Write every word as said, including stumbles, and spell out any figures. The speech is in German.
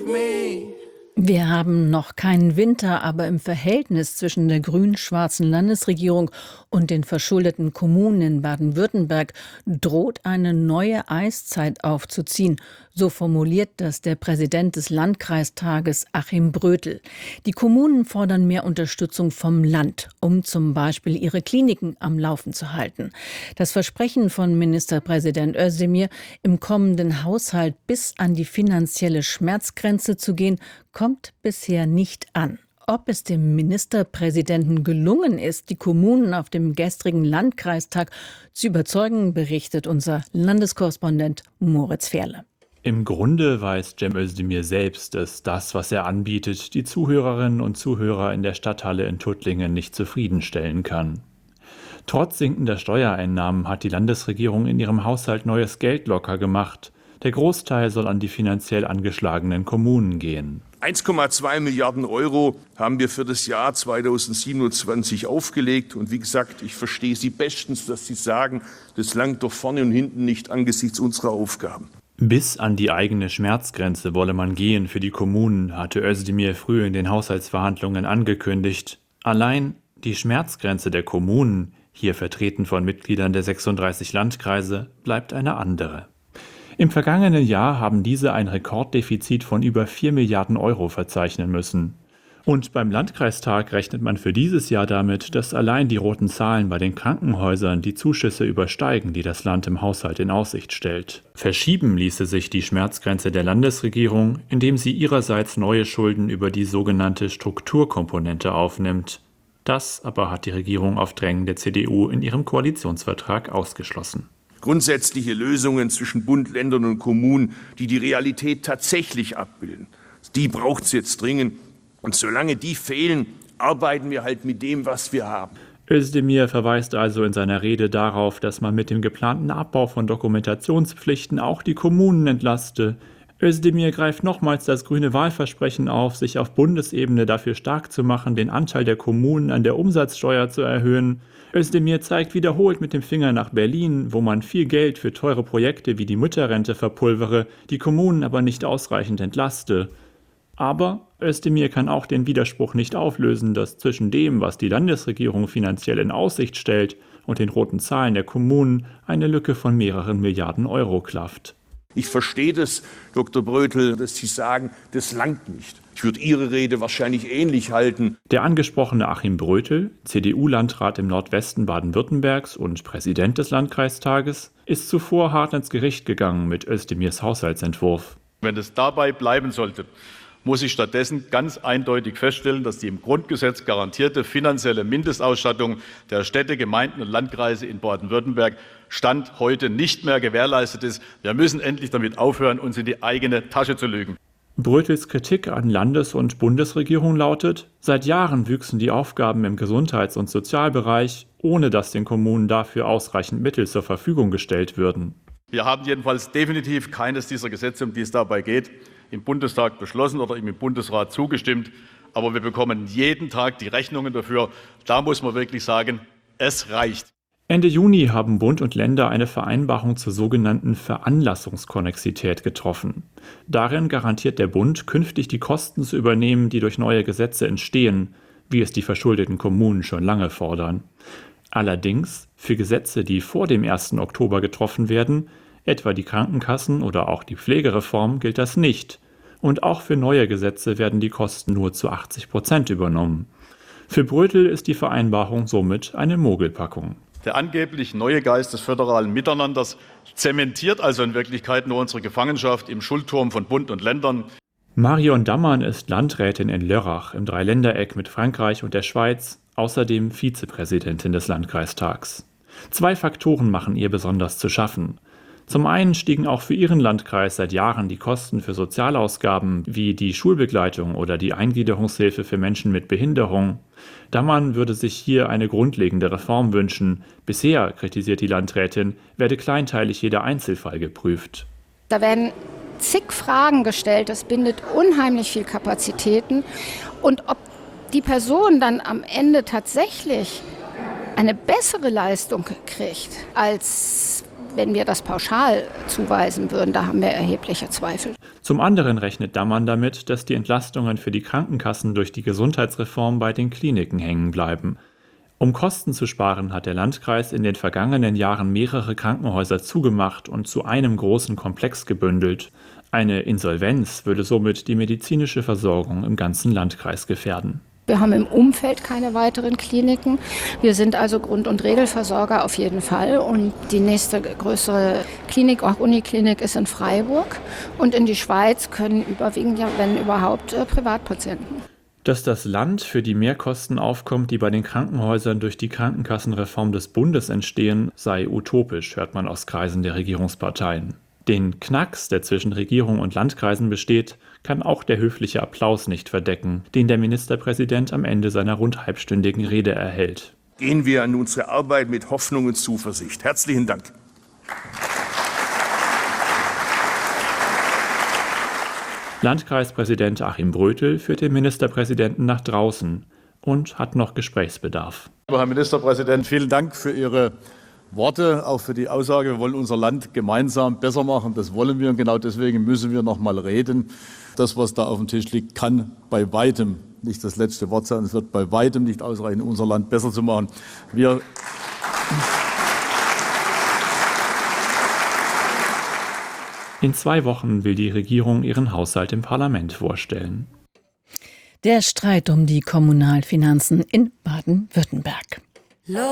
me. Wir haben noch keinen Winter, aber im Verhältnis zwischen der grün-schwarzen Landesregierung und den verschuldeten Kommunen in Baden-Württemberg droht eine neue Eiszeit aufzuziehen. So formuliert das der Präsident des Landkreistages Achim Brötel. Die Kommunen fordern mehr Unterstützung vom Land, um zum Beispiel ihre Kliniken am Laufen zu halten. Das Versprechen von Ministerpräsident Özdemir, im kommenden Haushalt bis an die finanzielle Schmerzgrenze zu gehen, kommt bisher nicht an. Ob es dem Ministerpräsidenten gelungen ist, die Kommunen auf dem gestrigen Landkreistag zu überzeugen, berichtet unser Landeskorrespondent Moritz Ferle. Im Grunde weiß Cem Özdemir selbst, dass das, was er anbietet, die Zuhörerinnen und Zuhörer in der Stadthalle in Tuttlingen nicht zufriedenstellen kann. Trotz sinkender Steuereinnahmen hat die Landesregierung in ihrem Haushalt neues Geld locker gemacht. Der Großteil soll an die finanziell angeschlagenen Kommunen gehen. eins Komma zwei Milliarden Euro haben wir für das Jahr zweitausendsiebenundzwanzig aufgelegt. Und wie gesagt, ich verstehe Sie bestens, dass Sie sagen, das langt doch vorne und hinten nicht angesichts unserer Aufgaben. Bis an die eigene Schmerzgrenze wolle man gehen für die Kommunen, hatte Özdemir früh in den Haushaltsverhandlungen angekündigt. Allein die Schmerzgrenze der Kommunen, hier vertreten von Mitgliedern der sechsunddreißig Landkreise, bleibt eine andere. Im vergangenen Jahr haben diese ein Rekorddefizit von über vier Milliarden Euro verzeichnen müssen. Und beim Landkreistag rechnet man für dieses Jahr damit, dass allein die roten Zahlen bei den Krankenhäusern die Zuschüsse übersteigen, die das Land im Haushalt in Aussicht stellt. Verschieben ließe sich die Schmerzgrenze der Landesregierung, indem sie ihrerseits neue Schulden über die sogenannte Strukturkomponente aufnimmt. Das aber hat die Regierung auf Drängen der C D U in ihrem Koalitionsvertrag ausgeschlossen. Grundsätzliche Lösungen zwischen Bund, Ländern und Kommunen, die die Realität tatsächlich abbilden, die braucht es jetzt dringend. Und solange die fehlen, arbeiten wir halt mit dem, was wir haben. Özdemir verweist also in seiner Rede darauf, dass man mit dem geplanten Abbau von Dokumentationspflichten auch die Kommunen entlaste. Özdemir greift nochmals das grüne Wahlversprechen auf, sich auf Bundesebene dafür stark zu machen, den Anteil der Kommunen an der Umsatzsteuer zu erhöhen. Özdemir zeigt wiederholt mit dem Finger nach Berlin, wo man viel Geld für teure Projekte wie die Mütterrente verpulvere, die Kommunen aber nicht ausreichend entlaste. Aber Özdemir kann auch den Widerspruch nicht auflösen, dass zwischen dem, was die Landesregierung finanziell in Aussicht stellt, und den roten Zahlen der Kommunen eine Lücke von mehreren Milliarden Euro klafft. Ich verstehe das, Doktor Brötel, dass Sie sagen, das langt nicht. Ich würde Ihre Rede wahrscheinlich ähnlich halten. Der angesprochene Achim Brötel, C D U-Landrat im Nordwesten Baden-Württembergs und Präsident des Landkreistages, ist zuvor hart ins Gericht gegangen mit Özdemirs Haushaltsentwurf. Wenn es dabei bleiben sollte, muss ich stattdessen ganz eindeutig feststellen, dass die im Grundgesetz garantierte finanzielle Mindestausstattung der Städte, Gemeinden und Landkreise in Baden-Württemberg Stand heute nicht mehr gewährleistet ist. Wir müssen endlich damit aufhören, uns in die eigene Tasche zu lügen. Brötels Kritik an Landes- und Bundesregierung lautet: Seit Jahren wüchsen die Aufgaben im Gesundheits- und Sozialbereich, ohne dass den Kommunen dafür ausreichend Mittel zur Verfügung gestellt würden. Wir haben jedenfalls definitiv keines dieser Gesetze, um die es dabei geht, im Bundestag beschlossen oder ihm im Bundesrat zugestimmt. Aber wir bekommen jeden Tag die Rechnungen dafür. Da muss man wirklich sagen, es reicht. Ende Juni haben Bund und Länder eine Vereinbarung zur sogenannten Veranlassungskonnexität getroffen. Darin garantiert der Bund, künftig die Kosten zu übernehmen, die durch neue Gesetze entstehen, wie es die verschuldeten Kommunen schon lange fordern. Allerdings für Gesetze, die vor dem ersten Oktober getroffen werden, etwa die Krankenkassen oder auch die Pflegereform, gilt das nicht. Und auch für neue Gesetze werden die Kosten nur zu achtzig Prozent übernommen. Für Brötel ist die Vereinbarung somit eine Mogelpackung. Der angeblich neue Geist des föderalen Miteinanders zementiert also in Wirklichkeit nur unsere Gefangenschaft im Schuldturm von Bund und Ländern. Marion Dammann ist Landrätin in Lörrach im Dreiländereck mit Frankreich und der Schweiz, außerdem Vizepräsidentin des Landkreistags. Zwei Faktoren machen ihr besonders zu schaffen. Zum einen stiegen auch für ihren Landkreis seit Jahren die Kosten für Sozialausgaben wie die Schulbegleitung oder die Eingliederungshilfe für Menschen mit Behinderung. Dammann würde sich hier eine grundlegende Reform wünschen. Bisher, kritisiert die Landrätin, werde kleinteilig jeder Einzelfall geprüft. Da werden zig Fragen gestellt, das bindet unheimlich viel Kapazitäten. Und ob die Person dann am Ende tatsächlich eine bessere Leistung kriegt als wenn wir das pauschal zuweisen würden, da haben wir erhebliche Zweifel. Zum anderen rechnet Dammann damit, dass die Entlastungen für die Krankenkassen durch die Gesundheitsreform bei den Kliniken hängen bleiben. Um Kosten zu sparen, hat der Landkreis in den vergangenen Jahren mehrere Krankenhäuser zugemacht und zu einem großen Komplex gebündelt. Eine Insolvenz würde somit die medizinische Versorgung im ganzen Landkreis gefährden. Wir haben im Umfeld keine weiteren Kliniken. Wir sind also Grund- und Regelversorger auf jeden Fall. Und die nächste größere Klinik, auch Uniklinik, ist in Freiburg. Und in die Schweiz können überwiegend, ja, wenn überhaupt, Privatpatienten. Dass das Land für die Mehrkosten aufkommt, die bei den Krankenhäusern durch die Krankenkassenreform des Bundes entstehen, sei utopisch, hört man aus Kreisen der Regierungsparteien. Den Knacks, der zwischen Regierung und Landkreisen besteht, kann auch der höfliche Applaus nicht verdecken, den der Ministerpräsident am Ende seiner rund halbstündigen Rede erhält. Gehen wir an unsere Arbeit mit Hoffnung und Zuversicht. Herzlichen Dank. Landkreispräsident Achim Brötel führt den Ministerpräsidenten nach draußen und hat noch Gesprächsbedarf. Herr Ministerpräsident, vielen Dank für Ihre Worte, auch für die Aussage, wir wollen unser Land gemeinsam besser machen. Das wollen wir und genau deswegen müssen wir noch mal reden. Das, was da auf dem Tisch liegt, kann bei weitem nicht das letzte Wort sein. Es wird bei weitem nicht ausreichen, unser Land besser zu machen. Wir In zwei Wochen will die Regierung ihren Haushalt im Parlament vorstellen. Der Streit um die Kommunalfinanzen in Baden-Württemberg.